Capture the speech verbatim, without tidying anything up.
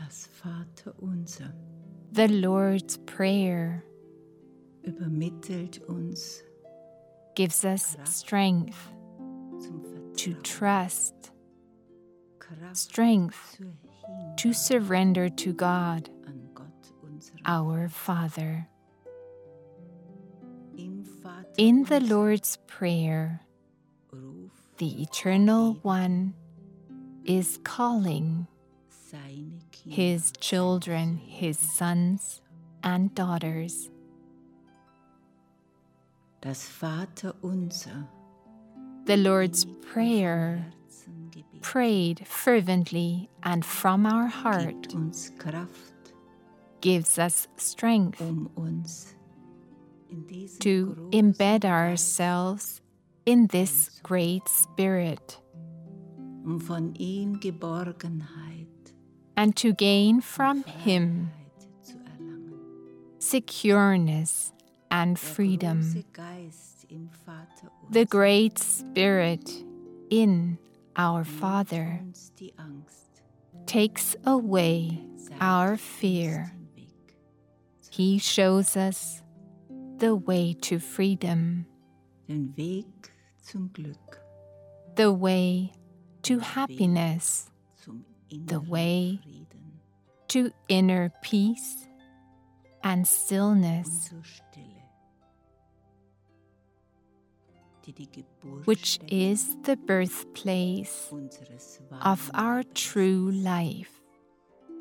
Das Vaterunser The Lord's Prayer übermittelt uns gives us strength zum to Vertrauen, trust, Kraft strength zur Hingabe to surrender to God, an Gott, unseren our Father. Im Vater In the Lord's Prayer, ruft the Eternal One is calling seine Kinder, His children, His sons and daughters. das Vaterunser, The Lord's wie vom Prayer, Herzen gebetet, prayed fervently and from our gibt heart, uns Kraft, gives us strength um uns in diesem to großen embed Geist, ourselves in this great Spirit um von ihm Geborgenheit, and to gain from Him Freiheit zu erlangen. secureness and Der freedom. große Geist im Vater The great Spirit in our Father uns die Angst, takes away zeigt our uns fear. den Weg, He shows us the way to freedom, den Weg zum Glück, the way to happiness, zum the inneren way Frieden to inner peace and und stillness, zur Stille, die die which Geburtsstätte is the birthplace unseres of wahren our Lebens true ist. life.